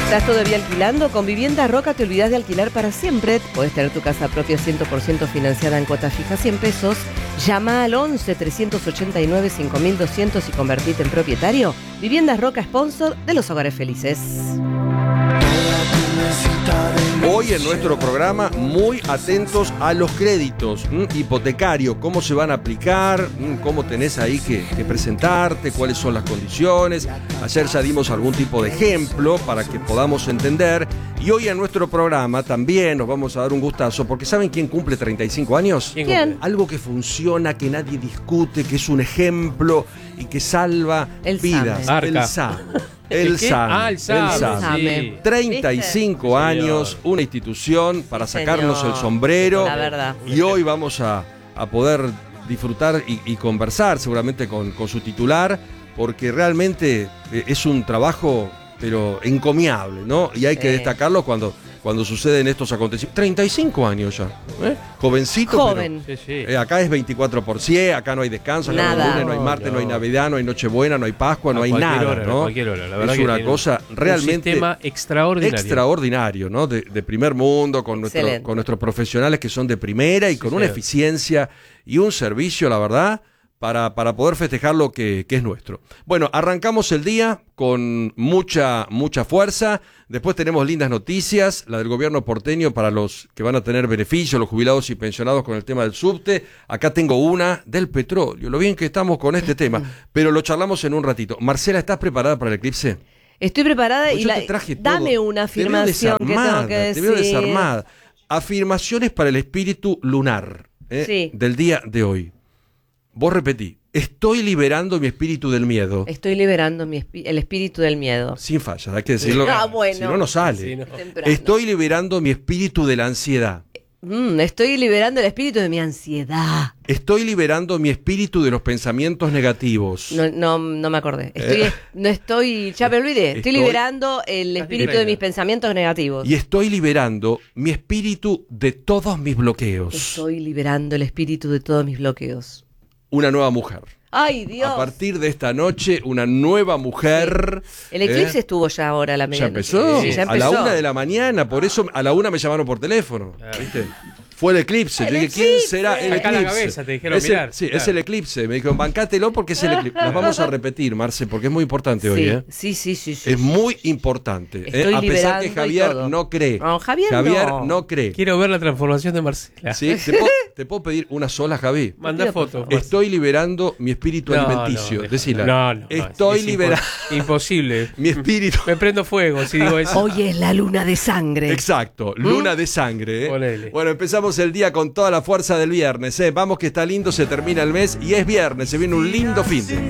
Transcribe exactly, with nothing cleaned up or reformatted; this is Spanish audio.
¿Estás todavía alquilando? Con Vivienda Roca te olvidás de alquilar para siempre. Podés tener tu casa propia cien por ciento financiada en cuotas fijas cien pesos. Llama al once, trescientos ochenta y nueve, cinco mil doscientos y convertite en propietario. Viviendas Roca, sponsor de los hogares felices. Hoy en nuestro programa, muy atentos a los créditos ¿m? hipotecarios, cómo se van a aplicar, ¿m? cómo tenés ahí que, que presentarte, cuáles son las condiciones. Ayer ya dimos algún tipo de ejemplo para que podamos entender. Y hoy en nuestro programa también nos vamos a dar un gustazo, porque ¿saben quién cumple treinta y cinco años? ¿Quién? ¿Quién? Algo que funciona, que nadie discute, que es un ejemplo y que salva El vidas. Same. El SAM. El SAM. Ah, el SAM. El SAM. Sí. treinta y cinco ¿Viste? años, Señor. una institución para Sí, sacarnos señor. el sombrero. La verdad. Y hoy vamos a, a poder disfrutar y, y conversar seguramente con, con su titular, porque realmente eh, es un trabajo, pero encomiable, ¿no? Y hay Sí. que destacarlo cuando, cuando suceden estos acontecimientos. treinta y cinco años ya, ¿eh? Jovencito, Joven. pero... Sí, sí. Eh, acá es veinticuatro por cien, acá no hay descanso, acá no hay Nada. lunes, no hay martes, no, No. hay Navidad, no hay Nochebuena, no hay Pascua, no A hay cualquier nada, hora, ¿no? a cualquier hora. La verdad es que una tiene cosa realmente un sistema extraordinario. extraordinario, ¿no? De, de primer mundo, con, nuestro, Excelente. con nuestros profesionales que son de primera y Sí, con una señor. eficiencia y un servicio, la verdad, para, para poder festejar lo que, que es nuestro. Bueno, arrancamos el día con mucha, mucha fuerza. Después tenemos lindas noticias, la del gobierno porteño para los que van a tener beneficios, los jubilados y pensionados con el tema del subte. Acá tengo una del petróleo, lo bien que estamos con este tema, pero lo charlamos en un ratito. Marcela, ¿estás preparada para el eclipse? Estoy preparada Pues y yo la, te traje todo. dame una Te veo afirmación que tengo desarmada, que Te decir. veo desarmada. Afirmaciones para el espíritu lunar ¿eh? Sí. del día de hoy. Vos repetí, estoy liberando mi espíritu del miedo. Estoy liberando mi espi- el espíritu del miedo. Sin falla, hay que decirlo. Ah, bueno. Si no, no sale. Sí, no. Temprano. Estoy liberando mi espíritu de la ansiedad. Mm, estoy liberando el espíritu de mi ansiedad. Estoy liberando mi espíritu de los pensamientos negativos. No, no, no me acordé. Estoy, Eh. no estoy, ya me olvidé. Estoy, Estoy- liberando el Estás espíritu de distraída. mis pensamientos negativos. Y estoy liberando mi espíritu de todos mis bloqueos. Estoy liberando el espíritu de todos mis bloqueos. Una nueva mujer. ¡Ay, Dios! A partir de esta noche, una nueva mujer. El eclipse ¿eh? estuvo ya ahora a la Ya medianoche. empezó, Sí, ya a la empezó. una de la mañana, por eso a la una me llamaron por teléfono, ¿viste? Fue el eclipse, El yo dije, ¿quién eclipse. será el Acá eclipse? la cabeza, te dijeron es el- mirar, Sí, claro. es el eclipse, me dijeron, bancátelo porque es el eclipse. Las vamos a repetir, Marce, porque es muy importante hoy, Sí, ¿eh? sí, sí, sí, sí. Es muy importante, ¿eh? Estoy A pesar liberando que y Javier todo. no cree. No, Javier no. no cree. Quiero ver la transformación de Marcela. ¿Sí? ¿Te, puedo, te puedo pedir una sola, Javi? Manda Pido, por foto. favor. Marcela. Estoy liberando mi espíritu No, alimenticio. no, Decila. No, no. Estoy es liberando impo- Imposible. mi espíritu. Me prendo fuego si digo eso. Hoy es la luna de sangre. Exacto, luna de sangre. ¿eh? Ponele. Bueno, empezamos el día con toda la fuerza del viernes. ¿eh? Vamos que está lindo, se termina el mes y es viernes, se viene un lindo fin de.